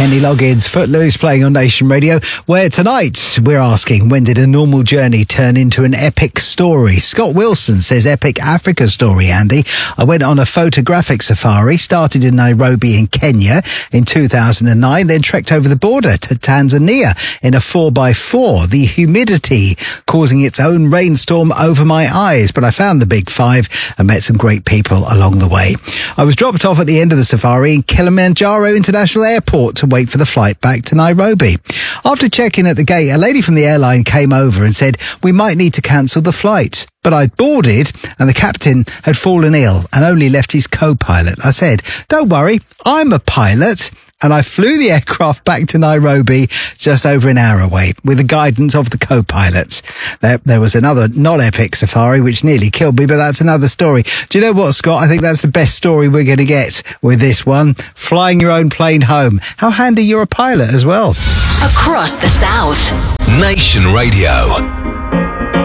Kenny Loggins, Footloose, playing on Nation Radio, where tonight we're asking, when did a normal journey turn into an epic story? Scott Wilson says, epic Africa story, Andy. I went on a photographic safari, started in Nairobi in Kenya in 2009, then trekked over the border to Tanzania in a 4x4. The humidity causing its own rainstorm over my eyes, but I found the big five and met some great people along the way. I was dropped off at the end of the safari in Kilimanjaro International Airport to wait for the flight back to Nairobi. After checking at the gate, a lady from the airline came over and said we might need to cancel the flight. But I'd boarded and the captain had fallen ill and only left his co-pilot. I said, don't worry, I'm a pilot. And I flew the aircraft back to Nairobi just over an hour away with the guidance of the co-pilot. There was another non-epic safari which nearly killed me, but that's another story. Do you know what, Scott? I think that's the best story we're going to get with this one. Flying your own plane home. How handy you're a pilot as well. Across the South. Nation Radio.